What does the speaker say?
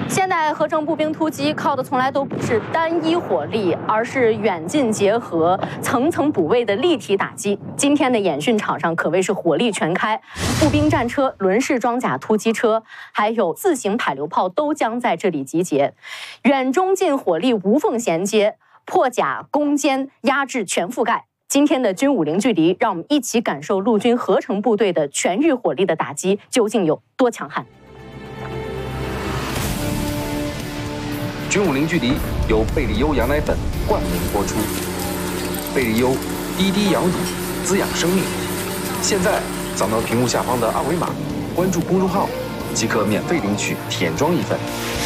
现代合成步兵突击靠的从来都不是单一火力，而是远近结合、层层补位的立体打击。今天的演训场上可谓是火力全开，步兵战车、轮式装甲突击车，还有自行迫流炮都将在这里集结，远中近火力无缝衔接，破甲、攻坚、压制全覆盖。今天的军武零距离，让我们一起感受陆军合成部队的全域火力的打击究竟有多强悍。 军武零距离由贝利优羊奶粉冠名播出。贝利优滴滴羊乳，滋养生命。现在扫描屏幕下方的二维码，关注公众号，即可免费领取舔装一份。